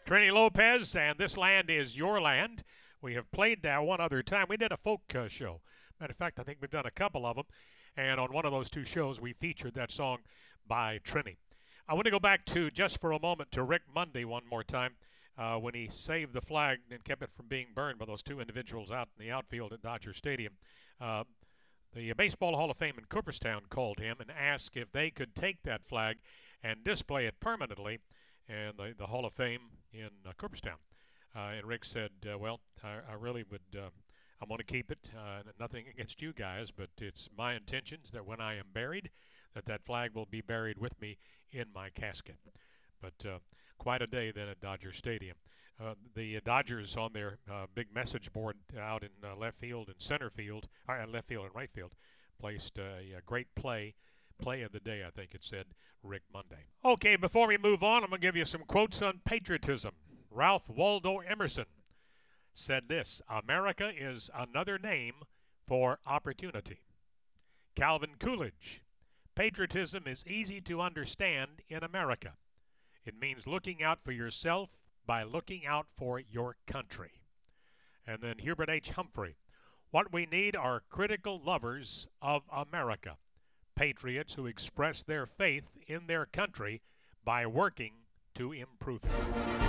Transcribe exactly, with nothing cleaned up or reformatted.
Trini Lopez, and This Land Is Your Land. We have played that one other time. We did a folk uh, show. Matter of fact, I think we've done a couple of them. And on one of those two shows, we featured that song by Trini. I want to go back to, just for a moment, to Rick Monday one more time uh, when he saved the flag and kept it from being burned by those two individuals out in the outfield at Dodger Stadium. Uh, the Baseball Hall of Fame in Cooperstown called him and asked if they could take that flag and display it permanently in the, the Hall of Fame in uh, Cooperstown. Uh, and Rick said, uh, well, I, I really would, uh, I'm going to keep it. Uh, nothing against you guys, but it's my intentions that when I am buried, that that flag will be buried with me in my casket. But uh, quite a day then at Dodger Stadium. Uh, the uh, Dodgers on their uh, big message board out in uh, left field and center field, or uh, left field and right field, placed uh, a great play. Play of the day, I think it said, Rick Monday. Okay, before we move on, I'm going to give you some quotes on patriotism. Ralph Waldo Emerson said this: America is another name for opportunity. Calvin Coolidge: patriotism is easy to understand in America. It means looking out for yourself by looking out for your country. And then Hubert H. Humphrey: what we need are critical lovers of America, patriots who express their faith in their country by working to improve it.